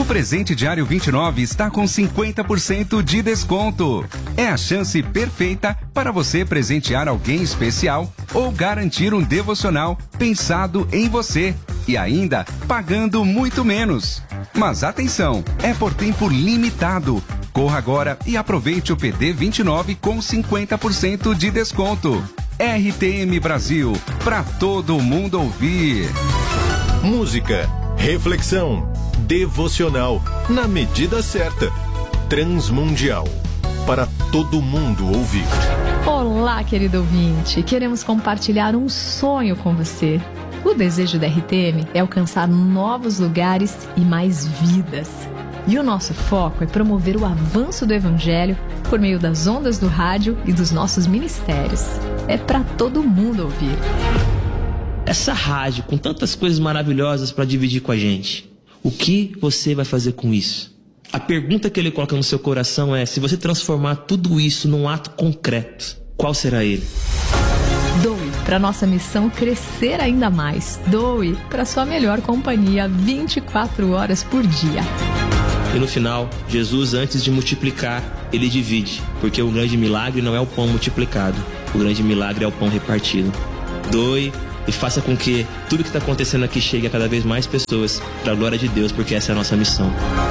O presente diário 29 está com 50% de desconto. É a chance perfeita para você presentear alguém especial ou garantir um devocional pensado em você e ainda pagando muito menos. Mas atenção, é por tempo limitado. Corra agora e aproveite o PD 29 com 50% de desconto. RTM Brasil, para todo mundo ouvir. Música, reflexão, devocional, na medida certa. Transmundial, para todo mundo ouvir. Olá, querido ouvinte. Queremos compartilhar um sonho com você. O desejo da RTM é alcançar novos lugares e mais vidas. E o nosso foco é promover o avanço do Evangelho por meio das ondas do rádio e dos nossos ministérios. É para todo mundo ouvir. Essa rádio com tantas coisas maravilhosas para dividir com a gente, o que você vai fazer com isso? A pergunta que ele coloca no seu coração é: se você transformar tudo isso num ato concreto, qual será ele? Doe para nossa missão crescer ainda mais. Doe para sua melhor companhia 24 horas por dia. E no final, Jesus, antes de multiplicar, ele divide, porque o grande milagre não é o pão multiplicado, o grande milagre é o pão repartido. Doe e faça com que tudo que está acontecendo aqui chegue a cada vez mais pessoas, para a glória de Deus, porque essa é a nossa missão.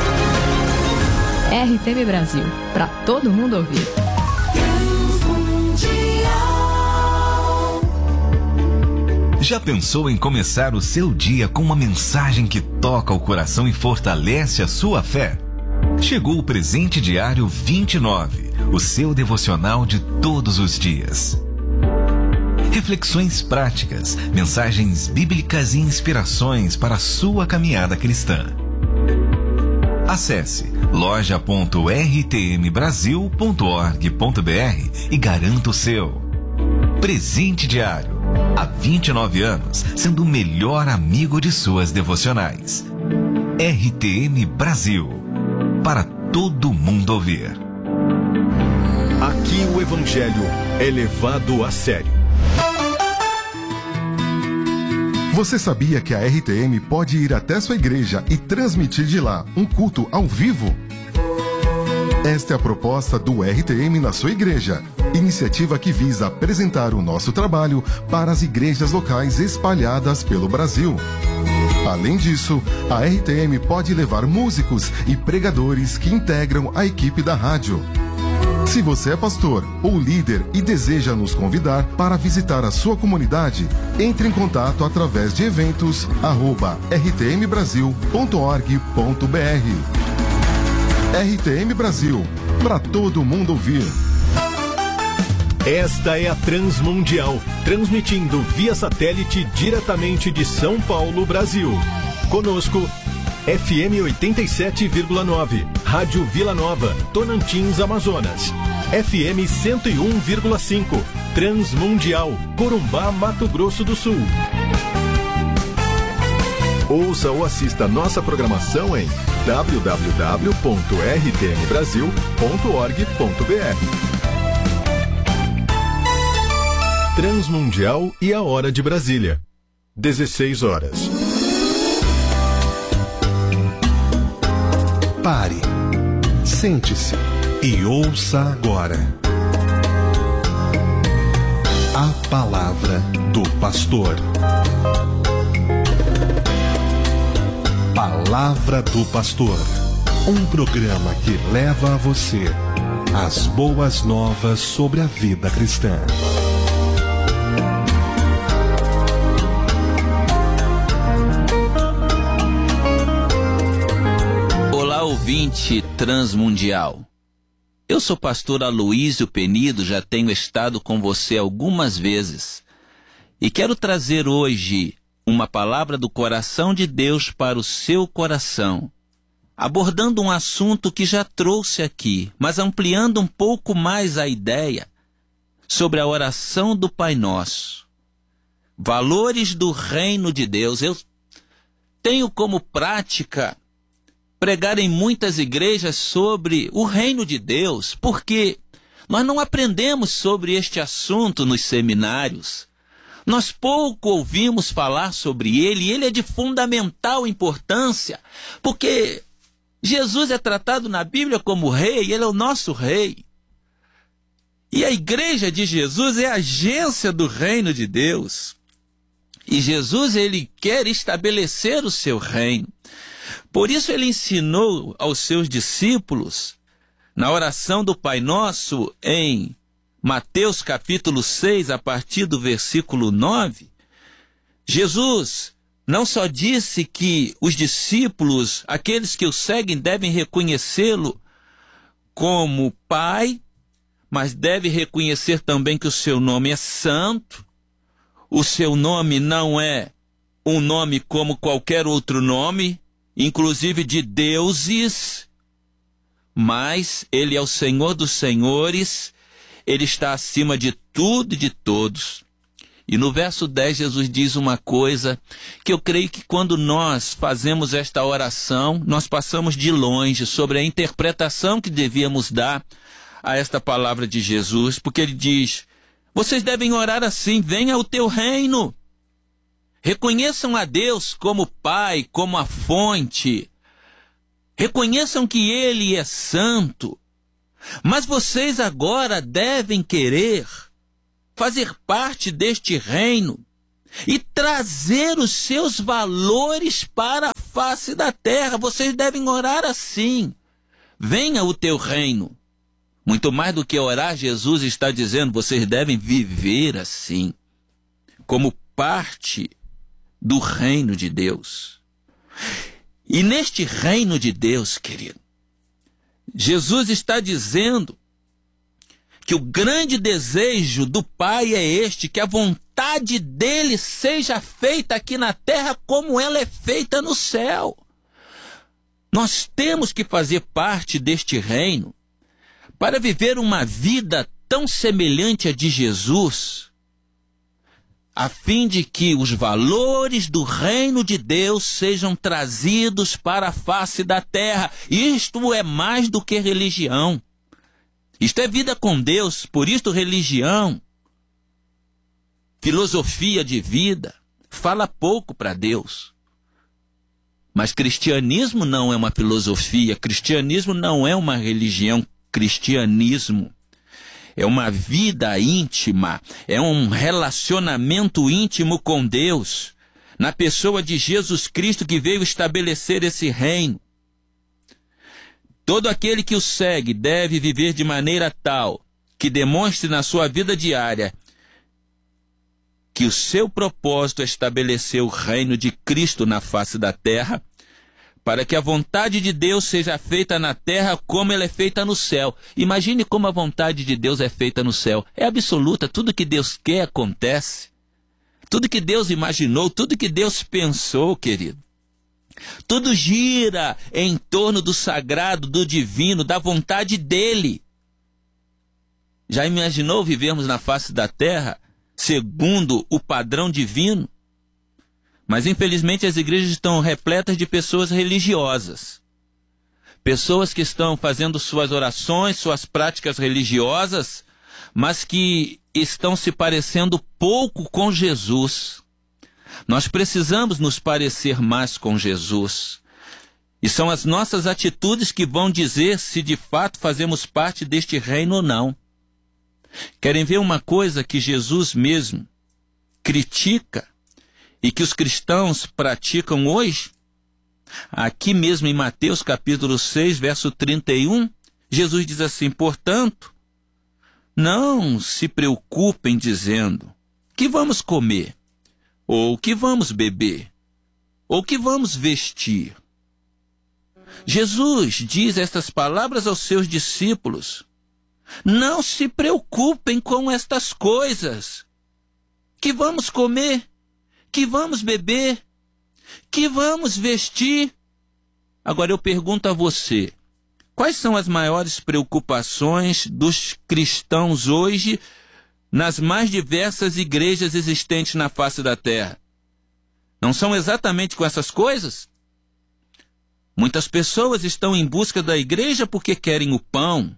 RTM Brasil, para todo mundo ouvir. Já pensou em começar o seu dia com uma mensagem que toca o coração e fortalece a sua fé? Chegou o presente diário 29, o seu devocional de todos os dias. Reflexões práticas, mensagens bíblicas e inspirações para a sua caminhada cristã. Acesse loja.rtmbrasil.org.br e garanta o seu. Presente diário. Há 29 anos, sendo o melhor amigo de suas devocionais. RTM Brasil. Para todo mundo ouvir. Aqui o Evangelho é levado a sério. Você sabia que a RTM pode ir até sua igreja e transmitir de lá um culto ao vivo? Esta é a proposta do RTM na sua igreja. Iniciativa que visa apresentar o nosso trabalho para as igrejas locais espalhadas pelo Brasil. Além disso, a RTM pode levar músicos e pregadores que integram a equipe da rádio. Se você é pastor ou líder e deseja nos convidar para visitar a sua comunidade, entre em contato através de eventos@rtmbrasil.org.br. RTM Brasil, para todo mundo ouvir. Esta é a Transmundial, transmitindo via satélite diretamente de São Paulo, Brasil. Conosco, FM 87,9, Rádio Vila Nova, Tonantins, Amazonas. FM 101,5, Transmundial, Corumbá, Mato Grosso do Sul. Ouça ou assista nossa programação em www.rtmbrasil.org.br. Transmundial e a hora de Brasília. 16 horas. Pare, sente-se e ouça agora a palavra do pastor. Palavra do Pastor, um programa que leva a você as boas novas sobre a vida cristã. Olá, ouvinte transmundial. Eu sou pastor Aloísio Penido, já tenho estado com você algumas vezes e quero trazer hoje uma palavra do coração de Deus para o seu coração, abordando um assunto que já trouxe aqui, mas ampliando um pouco mais a ideia sobre a oração do Pai Nosso. Valores do reino de Deus. Eu tenho como prática pregar em muitas igrejas sobre o reino de Deus, porque nós não aprendemos sobre este assunto nos seminários. Nós pouco ouvimos falar sobre ele, e ele é de fundamental importância, porque Jesus é tratado na Bíblia como rei, ele é o nosso rei. E a igreja de Jesus é a agência do reino de Deus. E Jesus, ele quer estabelecer o seu reino. Por isso ele ensinou aos seus discípulos, na oração do Pai Nosso, em Mateus capítulo 6, a partir do versículo 9, Jesus não só disse que os discípulos, aqueles que o seguem, devem reconhecê-lo como Pai, mas deve reconhecer também que o seu nome é santo, o seu nome não é um nome como qualquer outro nome, inclusive de deuses, mas ele é o Senhor dos senhores, ele está acima de tudo e de todos. E no verso 10 Jesus diz uma coisa que eu creio que quando nós fazemos esta oração, nós passamos de longe sobre a interpretação que devíamos dar a esta palavra de Jesus, porque ele diz: vocês devem orar assim, venha o teu reino. Reconheçam a Deus como Pai, como a fonte. Reconheçam que Ele é santo. Mas vocês agora devem querer fazer parte deste reino e trazer os seus valores para a face da terra. Vocês devem orar assim: venha o teu reino. Muito mais do que orar, Jesus está dizendo, vocês devem viver assim, como parte do reino de Deus. E neste reino de Deus, querido, Jesus está dizendo que o grande desejo do Pai é este, que a vontade dele seja feita aqui na terra como ela é feita no céu. Nós temos que fazer parte deste reino para viver uma vida tão semelhante à de Jesus, a fim de que os valores do reino de Deus sejam trazidos para a face da terra. Isto é mais do que religião. Isto é vida com Deus, por isto religião, filosofia de vida, fala pouco para Deus. Mas cristianismo não é uma filosofia, cristianismo não é uma religião, cristianismo é uma vida íntima, é um relacionamento íntimo com Deus, na pessoa de Jesus Cristo que veio estabelecer esse reino. Todo aquele que o segue deve viver de maneira tal que demonstre na sua vida diária que o seu propósito é estabelecer o reino de Cristo na face da terra, para que a vontade de Deus seja feita na terra como ela é feita no céu. Imagine como a vontade de Deus é feita no céu. É absoluta, tudo que Deus quer acontece. Tudo que Deus imaginou, tudo que Deus pensou, querido. Tudo gira em torno do sagrado, do divino, da vontade dele. Já imaginou vivermos na face da terra segundo o padrão divino? Mas infelizmente as igrejas estão repletas de pessoas religiosas. Pessoas que estão fazendo suas orações, suas práticas religiosas, mas que estão se parecendo pouco com Jesus. Nós precisamos nos parecer mais com Jesus. E são as nossas atitudes que vão dizer se de fato fazemos parte deste reino ou não. Querem ver uma coisa que Jesus mesmo critica e que os cristãos praticam hoje? Aqui mesmo em Mateus capítulo 6, verso 31, Jesus diz assim: portanto, não se preocupem dizendo, que vamos comer, ou que vamos beber, ou que vamos vestir. Jesus diz estas palavras aos seus discípulos: não se preocupem com estas coisas. Que vamos comer, que vamos beber, que vamos vestir. Agora eu pergunto a você, quais são as maiores preocupações dos cristãos hoje nas mais diversas igrejas existentes na face da terra? Não são exatamente com essas coisas? Muitas pessoas estão em busca da igreja porque querem o pão.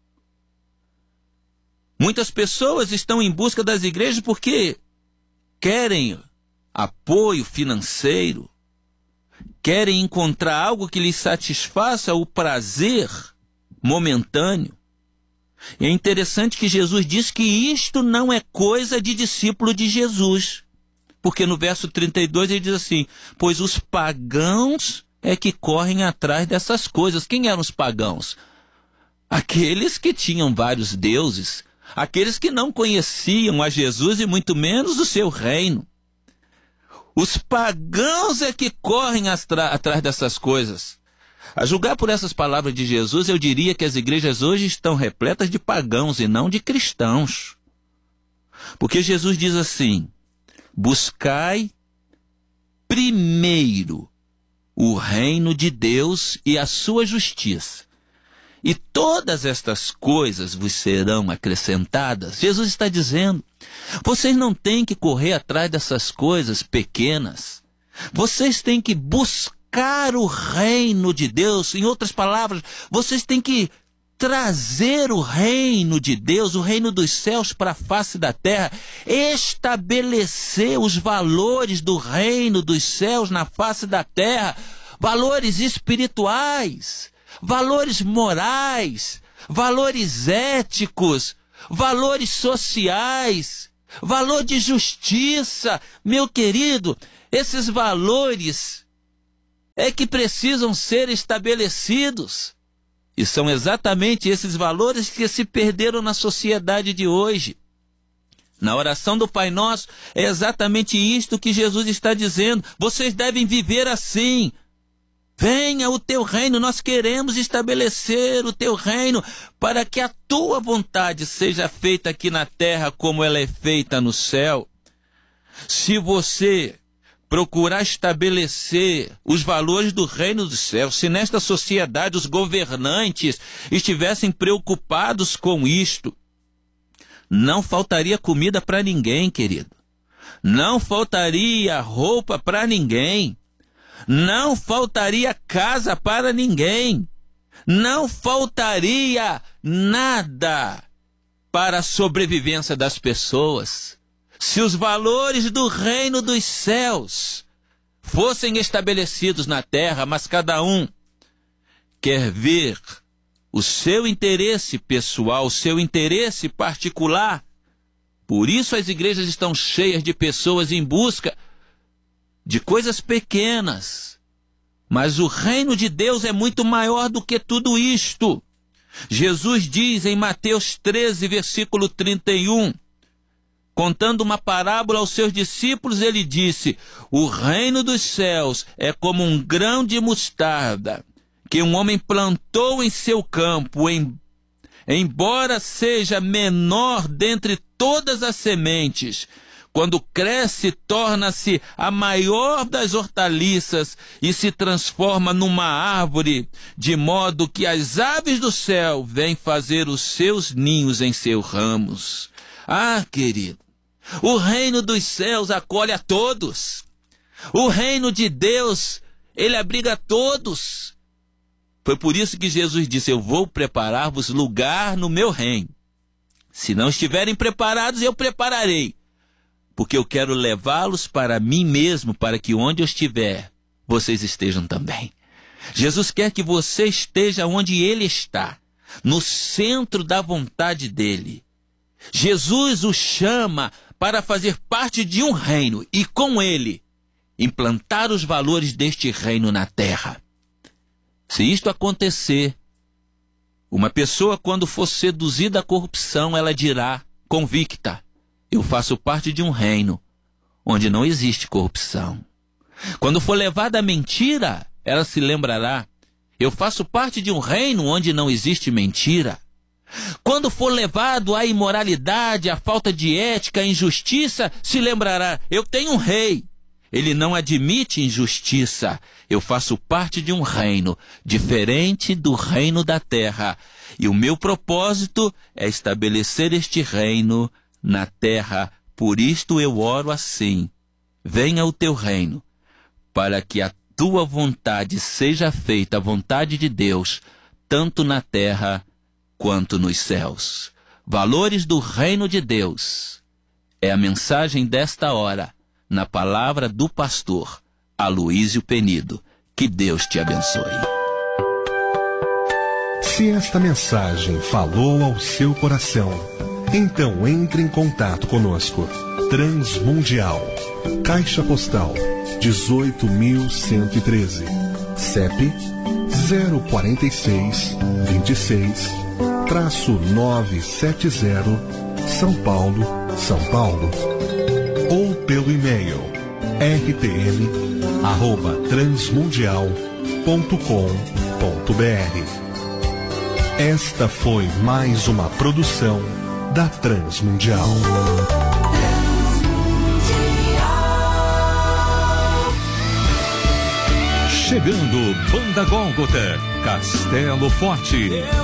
Muitas pessoas estão em busca das igrejas porque querem apoio financeiro. querem encontrar algo que lhes satisfaça o prazer momentâneo. E é interessante que Jesus diz que isto não é coisa de discípulo de Jesus. Porque no verso 32 ele diz assim: pois os pagãos é que correm atrás dessas coisas. Quem eram os pagãos? Aqueles que tinham vários deuses, aqueles que não conheciam a Jesus e muito menos o seu reino. Os pagãos é que correm atrás dessas coisas. A julgar por essas palavras de Jesus, eu diria que as igrejas hoje estão repletas de pagãos e não de cristãos. Porque Jesus diz assim: buscai primeiro o reino de Deus e a sua justiça, e todas estas coisas vos serão acrescentadas. Jesus está dizendo, vocês não têm que correr atrás dessas coisas pequenas. Vocês têm que buscar o reino de Deus. Em outras palavras, vocês têm que trazer o reino de Deus, o reino dos céus para a face da terra, estabelecer os valores do reino dos céus na face da terra, valores espirituais, valores morais, valores éticos, valores sociais, valor de justiça. Meu querido, esses valores é que precisam ser estabelecidos. E são exatamente esses valores que se perderam na sociedade de hoje. Na oração do Pai Nosso, é exatamente isto que Jesus está dizendo. Vocês devem viver assim. Venha o teu reino, nós queremos estabelecer o teu reino para que a tua vontade seja feita aqui na terra como ela é feita no céu. Se você procurar estabelecer os valores do reino dos céus, se nesta sociedade os governantes estivessem preocupados com isto, não faltaria comida para ninguém, querido. Não faltaria roupa para ninguém. Não faltaria casa para ninguém. Não faltaria nada para a sobrevivência das pessoas. Se os valores do reino dos céus fossem estabelecidos na terra, mas cada um quer ver o seu interesse pessoal, o seu interesse particular, por isso as igrejas estão cheias de pessoas em busca de coisas pequenas. Mas o reino de Deus é muito maior do que tudo isto. Jesus diz em Mateus 13, versículo 31, contando uma parábola aos seus discípulos, ele disse: o reino dos céus é como um grão de mostarda que um homem plantou em seu campo, embora seja menor dentre todas as sementes. Quando cresce, torna-se a maior das hortaliças e se transforma numa árvore, de modo que as aves do céu vêm fazer os seus ninhos em seus ramos. Ah, querido, o reino dos céus acolhe a todos. O reino de Deus, ele abriga a todos. Foi por isso que Jesus disse: eu vou preparar-vos lugar no meu reino. Se não estiverem preparados, eu prepararei. Porque eu quero levá-los para mim mesmo, para que onde eu estiver, vocês estejam também. Jesus quer que você esteja onde ele está, no centro da vontade dele. Jesus o chama para fazer parte de um reino e, com ele, implantar os valores deste reino na terra. Se isto acontecer, uma pessoa, quando for seduzida à corrupção, ela dirá, convicta: eu faço parte de um reino onde não existe corrupção. Quando for levada à mentira, ela se lembrará: eu faço parte de um reino onde não existe mentira. Quando for levado à imoralidade, à falta de ética, à injustiça, se lembrará: eu tenho um rei. Ele não admite injustiça. Eu faço parte de um reino diferente do reino da terra. E o meu propósito é estabelecer este reino na terra. Por isto eu oro assim: venha o teu reino, para que a tua vontade seja feita, a vontade de Deus, tanto na terra quanto nos céus. Valores do reino de Deus é a mensagem desta hora, na palavra do pastor Aloísio Penido. Que Deus te abençoe. Se esta mensagem falou ao seu coração, então entre em contato conosco. Transmundial, Caixa Postal 18.113, CEP 046 26-970, São Paulo, São Paulo. Ou pelo e-mail rtm@transmundial.com.br. Esta foi mais uma produção da Transmundial. Chegando Banda Gólgota, Castelo Forte.